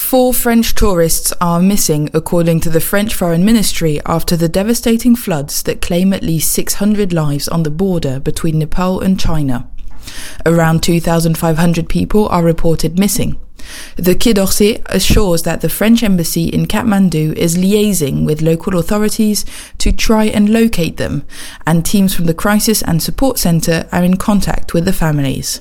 4 French tourists are missing, according to the French Foreign Ministry, after the devastating floods that claim at least 600 lives on the border between Nepal and China. Around 2,500 people are reported missing. The Quai d'Orsay assures that the French embassy in Kathmandu is liaising with local authorities to try and locate them, and teams from the Crisis and Support Centre are in contact with the families.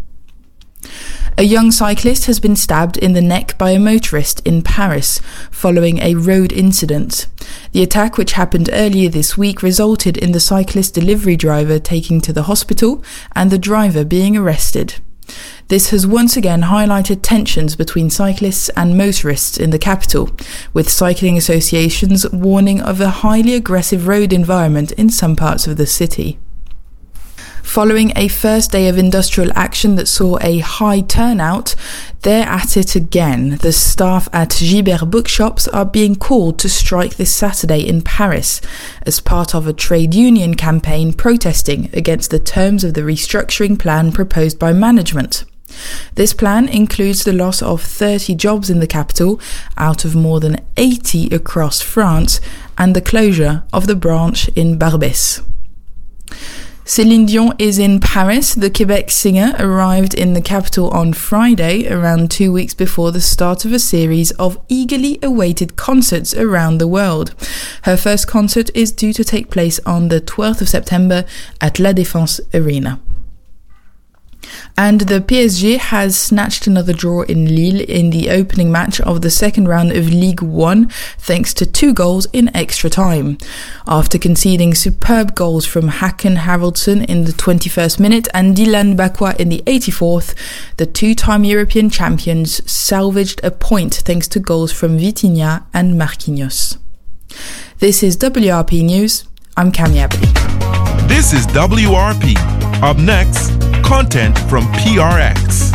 A young cyclist has been stabbed in the neck by a motorist in Paris following a road incident. The attack, which happened earlier this week, resulted in the cyclist delivery driver taken to the hospital and the driver being arrested. This has once again highlighted tensions between cyclists and motorists in the capital, with cycling associations warning of a highly aggressive road environment in some parts of the city. Following a first day of industrial action that saw a high turnout, they're at it again. The staff at Gibert Bookshops are being called to strike this Saturday in Paris as part of a trade union campaign protesting against the terms of the restructuring plan proposed by management. This plan includes the loss of 30 jobs in the capital out of more than 80 across France and the closure of the branch in Barbès. Céline Dion is in Paris. The Quebec singer arrived in the capital on Friday, around 2 weeks before the start of a series of eagerly awaited concerts around the world. Her first concert is due to take place on the 12th of September at La Défense Arena. And the PSG has snatched another draw in Lille in the opening match of the second round of Ligue 1 thanks to 2 goals in extra time. After conceding superb goals from Hakan Haraldsson in the 21st minute and Dylan Bakwa in the 84th, the 2-time European champions salvaged a point thanks to goals from Vitinha and Marquinhos. This is WRP News. I'm Cami Abdi. This is WRP. Up next, content from PRX.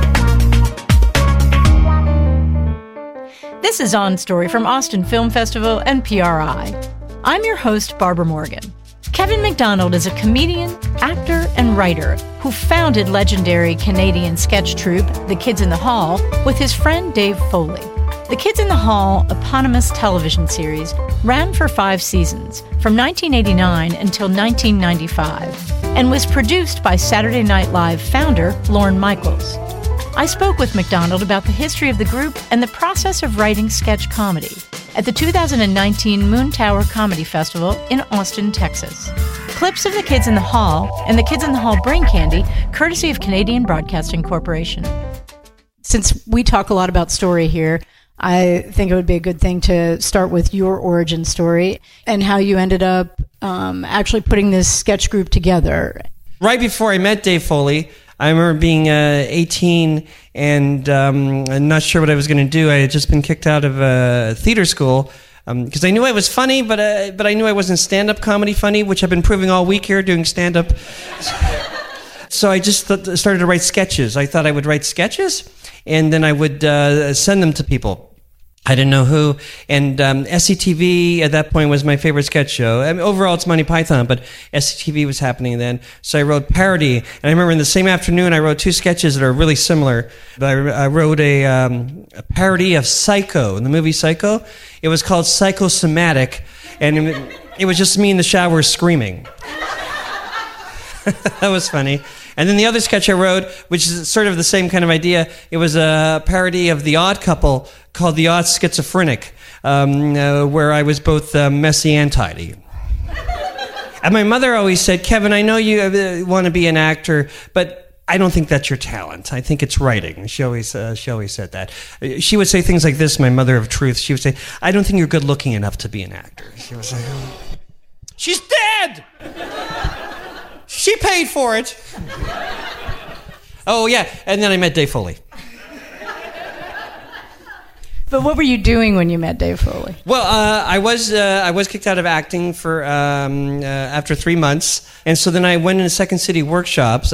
This is On Story from Austin Film Festival and PRI. I'm your host, Barbara Morgan. Kevin McDonald is a comedian, actor, and writer who founded legendary Canadian sketch troupe The Kids in the Hall with his friend Dave Foley. The Kids in the Hall eponymous television series ran for 5 seasons, from 1989 until 1995, and was produced by Saturday Night Live founder Lorne Michaels. I spoke with McDonald about the history of the group and the process of writing sketch comedy at the 2019 Moon Tower Comedy Festival in Austin, Texas. Clips of The Kids in the Hall and The Kids in the Hall Brain Candy, courtesy of Canadian Broadcasting Corporation. Since we talk a lot about story here, I think it would be a good thing to start with your origin story and how you ended up actually putting this sketch group together. Right before I met Dave Foley, I remember being 18 and I'm not sure what I was going to do. I had just been kicked out of theater school because I knew I was funny, but I knew I wasn't stand-up comedy funny, which I've been proving all week here doing stand-up. So I just started to write sketches. I thought I would write sketches, and then I would send them to people. I didn't know who, and SCTV at that point was my favorite sketch show. I mean, overall, it's Monty Python, but SCTV was happening then. So I wrote parody, and I remember in the same afternoon, I wrote 2 sketches that are really similar. I wrote a parody of Psycho, the movie Psycho. It was called Psychosomatic, and it was just me in the shower screaming. That was funny. And then the other sketch I wrote, which is sort of the same kind of idea, it was a parody of The Odd Couple called The Odd Schizophrenic, where I was both messy and tidy. And my mother always said, Kevin, I know you want to be an actor, but I don't think that's your talent. I think it's writing. She always said that. She would say things like this, my mother of truth. She would say, I don't think you're good looking enough to be an actor. She would say, she's dead! She paid for it. Oh, yeah. And then I met Dave Foley. But what were you doing when you met Dave Foley? Well, I was kicked out of acting for after 3 months. And so then I went into Second City workshops.